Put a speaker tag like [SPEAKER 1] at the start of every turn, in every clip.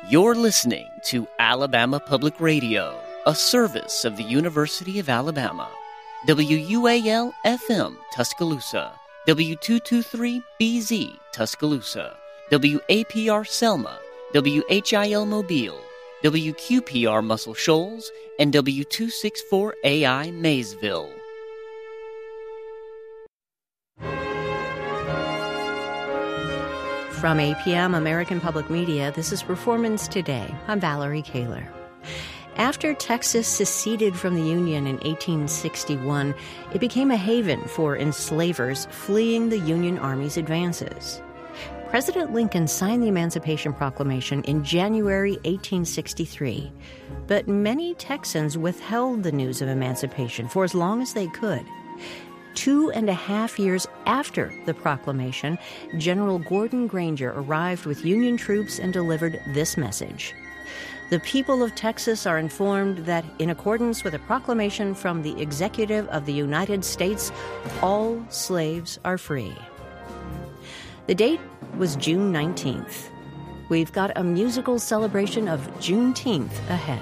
[SPEAKER 1] You're listening to Alabama Public Radio, a service of the University of Alabama. WUAL-FM Tuscaloosa, W223BZ Tuscaloosa, WAPR Selma, WHIL Mobile, WQPR Muscle Shoals, and W264AI Maysville.
[SPEAKER 2] From APM, American Public Media, this is Performance Today. I'm Valerie Kaler. After Texas seceded from the Union in 1861, it became a haven for enslavers fleeing the Union Army's advances. President Lincoln signed the Emancipation Proclamation in January 1863, but many Texans withheld the news of emancipation for as long as they could. 2.5 years after the proclamation, General Gordon Granger arrived with Union troops and delivered this message. The people of Texas are informed that, in accordance with a proclamation from the Executive of the United States, all slaves are free. The date was June 19th. We've got a musical celebration of Juneteenth ahead.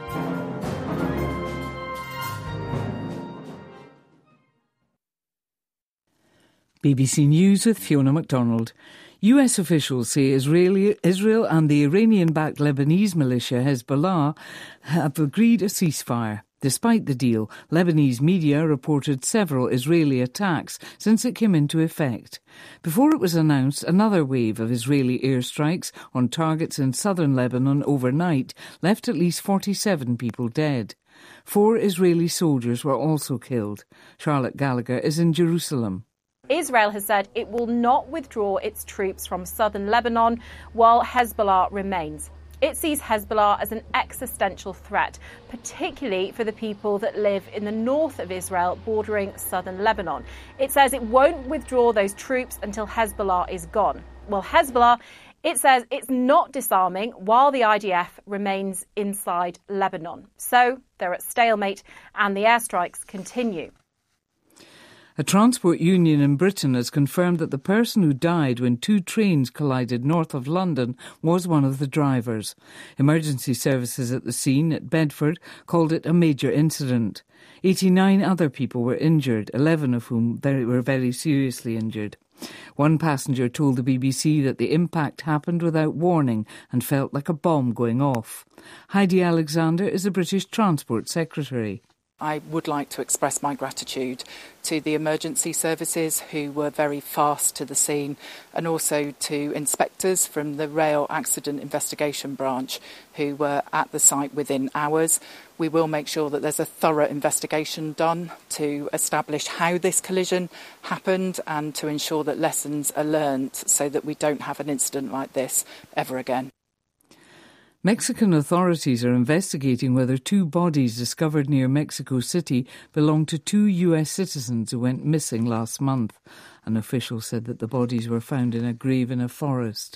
[SPEAKER 3] BBC News with Fiona MacDonald. US officials say Israel and the Iranian-backed Lebanese militia Hezbollah have agreed a ceasefire. Despite the deal, Lebanese media reported several Israeli attacks since it came into effect. Before it was announced, another wave of Israeli airstrikes on targets in southern Lebanon overnight left at least 47 people dead. 4 Israeli soldiers were also killed. Charlotte Gallagher is in Jerusalem.
[SPEAKER 4] Israel has said it will not withdraw its troops from southern Lebanon while Hezbollah remains. It sees Hezbollah as an existential threat, particularly for the people that live in the north of Israel bordering southern Lebanon. It says it won't withdraw those troops until Hezbollah is gone. Well, Hezbollah, it says it's not disarming while the IDF remains inside Lebanon. So they're at stalemate and the airstrikes continue.
[SPEAKER 3] A transport union in Britain has confirmed that the person who died when 2 trains collided north of London was one of the drivers. Emergency services at the scene at Bedford called it a major incident. 89 other people were injured, 11 of whom were very seriously injured. One passenger told the BBC that the impact happened without warning and felt like a bomb going off. Heidi Alexander is the British Transport Secretary.
[SPEAKER 5] I would like to express my gratitude to the emergency services who were very fast to the scene, and also to inspectors from the Rail Accident Investigation Branch who were at the site within hours. We will make sure that there's a thorough investigation done to establish how this collision happened and to ensure that lessons are learned so that we don't have an incident like this ever again.
[SPEAKER 3] Mexican authorities are investigating whether 2 bodies discovered near Mexico City belong to 2 US citizens who went missing last month. An official said that the bodies were found in a grave in a forest.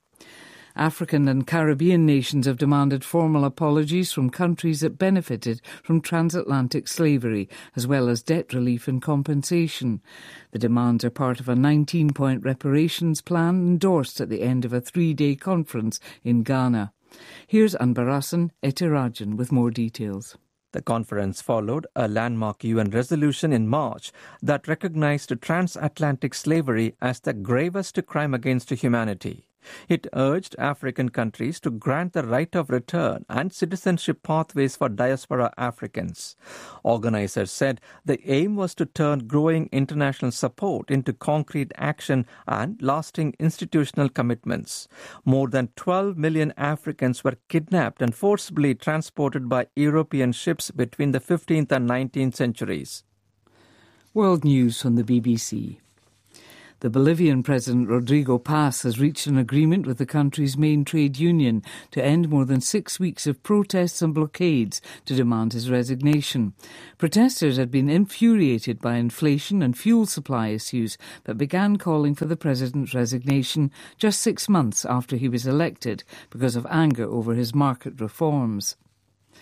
[SPEAKER 3] African and Caribbean nations have demanded formal apologies from countries that benefited from transatlantic slavery, as well as debt relief and compensation. The demands are part of a 19-point reparations plan endorsed at the end of a 3-day conference in Ghana. Here's Anbarasan Etirajan with more details.
[SPEAKER 6] The conference followed a landmark UN resolution in March that recognized transatlantic slavery as the gravest crime against humanity. It urged African countries to grant the right of return and citizenship pathways for diaspora Africans. Organizers said the aim was to turn growing international support into concrete action and lasting institutional commitments. More than 12 million Africans were kidnapped and forcibly transported by European ships between the 15th and 19th centuries.
[SPEAKER 3] World News from the BBC. The Bolivian President Rodrigo Paz has reached an agreement with the country's main trade union to end more than 6 weeks of protests and blockades to demand his resignation. Protesters had been infuriated by inflation and fuel supply issues, but began calling for the president's resignation just 6 months after he was elected because of anger over his market reforms.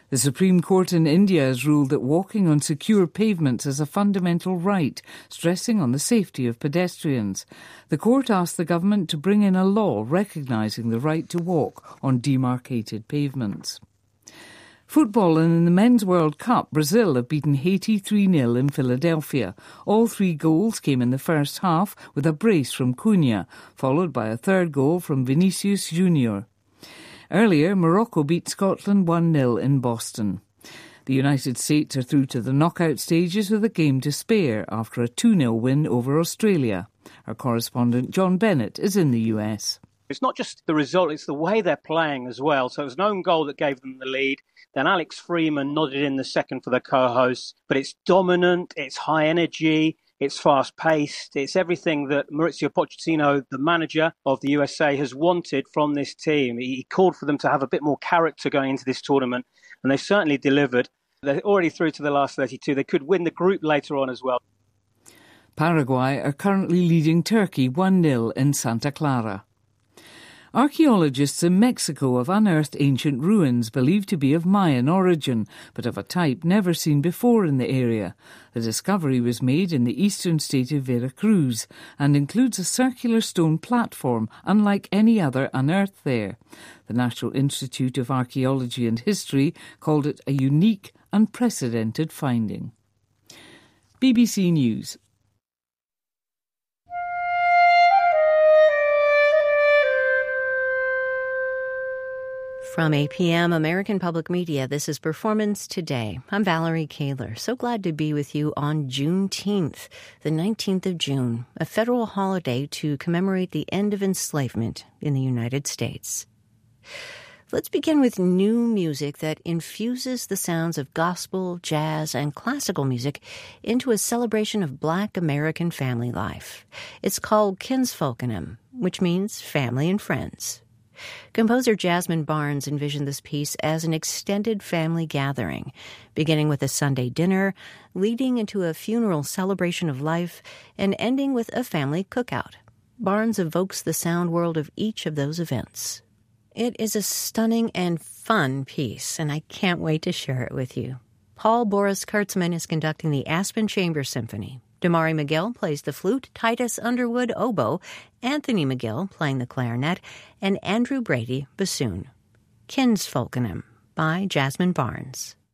[SPEAKER 3] The Supreme Court in India has ruled that walking on secure pavements is a fundamental right, stressing on the safety of pedestrians. The court asked the government to bring in a law recognising the right to walk on demarcated pavements. Football, and in the Men's World Cup, Brazil have beaten Haiti 3-0 in Philadelphia. All 3 goals came in the first half with a brace from Cunha, followed by a third goal from Vinicius Junior. Earlier, Morocco beat Scotland 1-0 in Boston. The United States are through to the knockout stages with a game to spare after a 2-0 win over Australia. Our correspondent John Bennett is in the US.
[SPEAKER 7] It's not just the result, it's the way they're playing as well. So it was an own goal that gave them the lead. Then Alex Freeman nodded in the second for the co-hosts. But it's dominant, it's high energy, it's fast-paced. It's everything that Mauricio Pochettino, the manager of the USA, has wanted from this team. He called for them to have a bit more character going into this tournament, and they certainly delivered. They're already through to the last 32. They could win the group later on as well.
[SPEAKER 3] Paraguay are currently leading Turkey 1-0 in Santa Clara. Archaeologists in Mexico have unearthed ancient ruins believed to be of Mayan origin, but of a type never seen before in the area. The discovery was made in the eastern state of Veracruz and includes a circular stone platform unlike any other unearthed there. The National Institute of Archaeology and History called it a unique, unprecedented finding. BBC News.
[SPEAKER 2] From APM, American Public Media, this is Performance Today. I'm Valerie Kaler. So glad to be with you on Juneteenth, the 19th of June, a federal holiday to commemorate the end of enslavement in the United States. Let's begin with new music that infuses the sounds of gospel, jazz, and classical music into a celebration of Black American family life. It's called Kinsfolkenham, which means family and friends. Composer Jasmine Barnes envisioned this piece as an extended family gathering, beginning with a Sunday dinner, leading into a funeral celebration of life, and ending with a family cookout. Barnes evokes the sound world of each of those events. It is a stunning and fun piece, and I can't wait to share it with you. Paul Boris Kurtzman is conducting the Aspen Chamber Symphony. Damari McGill plays the flute, Titus Underwood oboe, Anthony McGill playing the clarinet, and Andrew Brady bassoon. Kinsfolkenham by Jasmine Barnes.